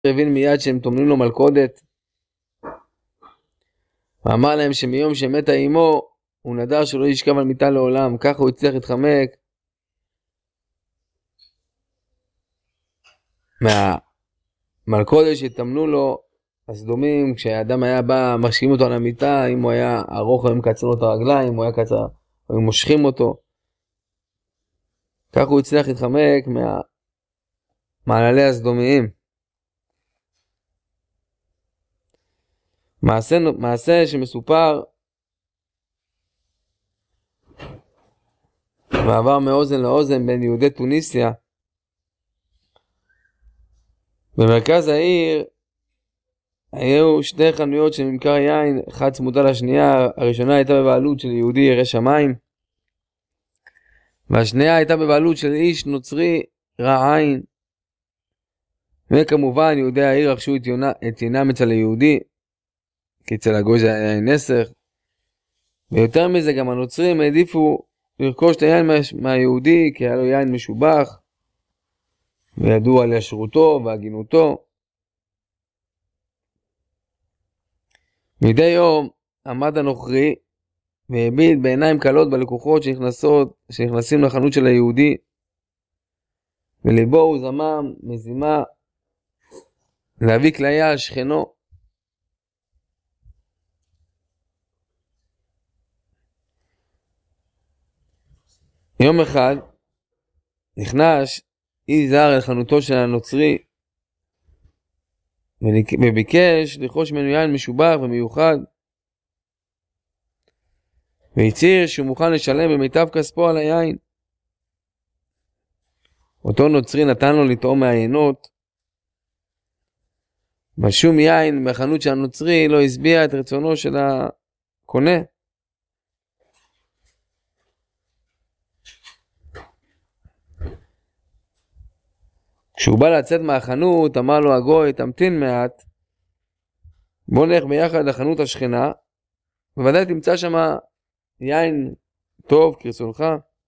הבין מיד שהם טומנים לו מלכודת, ואמר להם שמיום שמתה אמו הוא נדר שלא ישכב על מיטה לעולם. ככה הוא הצליח להתחמק מהמלכודת שטמנו לו הסדומים. כשהאדם היה בא משכים אותו על המיטה, אם הוא היה ארוך הם מקצרים לו את הרגליים, אם הוא היה קצר הם מושכים אותו. ככה הוא הצליח להתחמק מהמעללי הסדומיים. מעשה שמסופר ועבר מאוזן לאוזן בין יהודי טוניסיה. במרכז העיר היו שתי חנויות של ממכר יין, אחת צמודה לשנייה. הראשונה הייתה בבעלות של יהודי ירא שמיים, והשנייה הייתה בבעלות של איש נוצרי רע עין. וכמובן יהודי העיר רכשו את יינם אצל היהודי, כי אצל הגוי זה היה יין נסך. ויותר מזה גם הנוצרים העדיפו לרכוש את היין מהיהודי, כי היה לו יין משובח וידעו על ישרותו והגינותו. מדי יום עמד הנוכרי והביט בעיניים קלות בלקוחות שנכנסים לחנות של היהודי, וליבו הוא זמם מזימה להביא כליה על שכנו. יום אחד נכנס איש זר אל חנותו של הנוצרי וביקש לרכוש ממנו יין משובח ומיוחד, והצהיר שהוא מוכן לשלם במיטב כספו על היין. אותו נוצרי נתן לו לטעום מהיינות, ושום יין מהחנות של הנוצרי לא הסביע את רצונו של הקונה. כשהוא בא לצאת מהחנות, אמר לו הגוי, תמתין מעט, בוא נלך ביחד לחנות השכנה, בוודאי תמצא שם יין טוב כרצונך.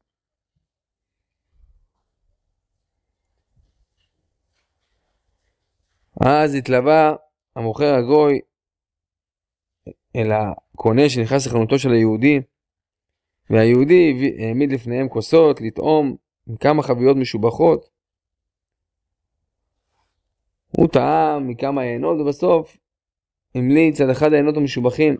אז התלווה המוכר הגוי אל הקונה שנכנס לחנותו של היהודי, והיהודי העמיד לפניהם כוסות לטעום עם כמה חביות משובחות. הוא טעם מכמה עיינות ובסוף המליץ על אחד העיינות המשובחים.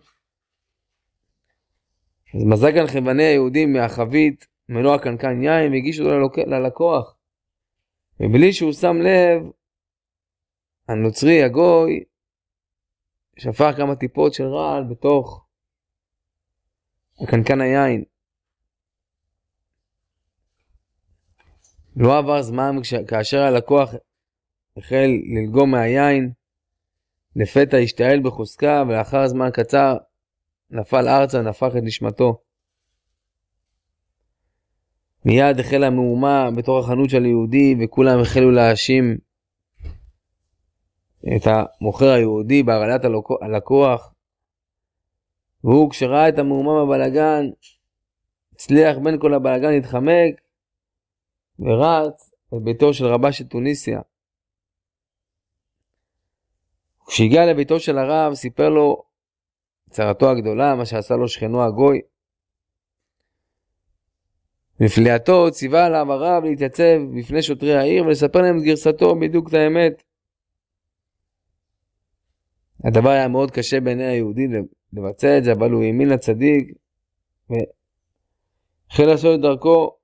אז מזג על חבני היהודים מהחבית מלוא הקנקן יין והגיש אותו ללקוח, ובלי שהוא שם לב הנוצרי הגוי שפך כמה טיפות של רעל בתוך הקנקן היין. לא עבר זמן כאשר הלקוח החל ללגום מהיין, לפתע השתעל בחוזקה, ולאחר זמן קצר נפל ארצה ונפח את נשמתו. מיד החלה מהומה בתוך החנות של היהודי, וכולם החלו להאשים את המוכר היהודי בהרעלת הלקוח. והוא כשראה את המהומה בבלגן, הצליח בין כל הבלגן להתחמק ורץ לביתו של רבה של טוניסיה. כשהגיע לביתו של הרב, סיפר לו צרתו הגדולה, מה שעשה לו שכנו הגוי. בפליאתו ציווה עליו הרב להתייצב בפני שוטרי העיר ולספר להם את גרסתו בדיוק את האמת. הדבר היה מאוד קשה בעיני היהודי לבצע את זה, אבל הוא האמין לצדיק והחל לעשות את דרכו.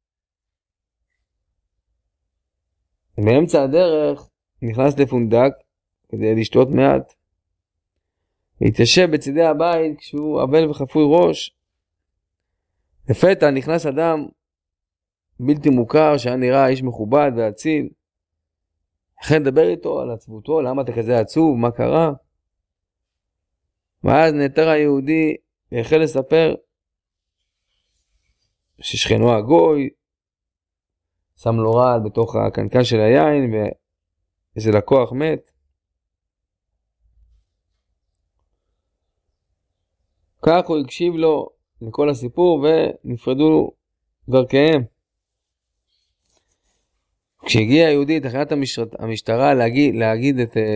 באמצע הדרך נכנס לפונדק כדי לשתות מעט, והתיישב בצדי הבית כשהוא אבל וחפוי ראש. לפתע נכנס אדם בלתי מוכר שהיה נראה איש מכובד ואציל. החל לדבר איתו על עצבותו, למה אתה כזה עצוב, מה קרה? ואז נעתר היהודי והחל לספר ששכנו הגוי שם לו רעל בתוך הקנקן של היין ואיזה לקוח מת. כך הוא הקשיב לו לכל הסיפור ונפרדו דרכיהם. כשהגיע היהודי לתחנת המשטרה להגיד את